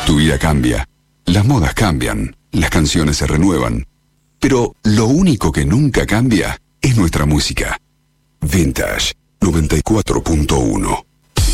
Tu vida cambia, las modas cambian, las canciones se renuevan, pero lo único que nunca cambia es nuestra música. Vintage 94.1.